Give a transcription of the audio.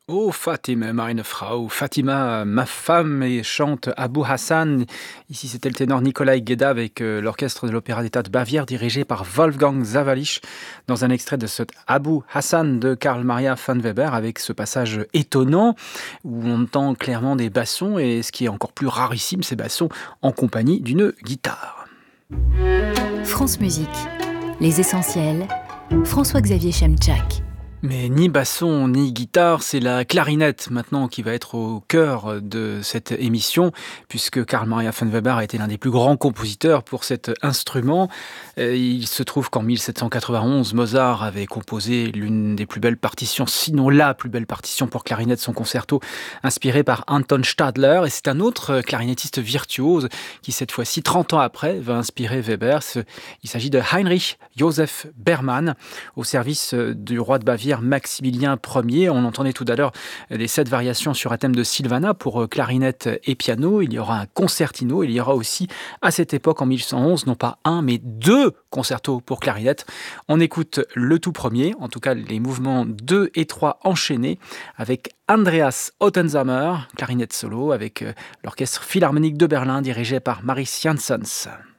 Oh Fatima, meine Frau, Fatima, ma femme, et chante Abou Hassan. Ici, c'était le ténor Nikolai Gueda avec l'orchestre de l'Opéra d'État de Bavière dirigé par Wolfgang Zawalisch dans un extrait de cet Abou Hassan de Karl Maria von Weber avec ce passage étonnant où on entend clairement des bassons et ce qui est encore plus rarissime, ces bassons en compagnie d'une guitare. France Musique, les essentiels, François-Xavier Chemchak. Mais ni basson ni guitare, c'est la clarinette maintenant qui va être au cœur de cette émission, puisque Karl Maria von Weber a été l'un des plus grands compositeurs pour cet instrument. Il se trouve qu'en 1791, Mozart avait composé l'une des plus belles partitions, sinon la plus belle partition pour clarinette, son concerto, inspiré par Anton Stadler. Et c'est un autre clarinettiste virtuose qui, cette fois-ci, 30 ans après, va inspirer Weber. Il s'agit de Heinrich Joseph Berman, au service du roi de Bavière Maximilien Ier. On entendait tout à l'heure les 7 variations sur un thème de Sylvana pour clarinette et piano. Il y aura un concertino. Il y aura aussi, à cette époque, en 1111, non pas un, mais 2 concertos pour clarinette. On écoute le tout premier, en tout cas les mouvements 2 et 3 enchaînés, avec Andreas Ottensamer, clarinette solo, avec l'orchestre philharmonique de Berlin dirigé par Maris Janssens.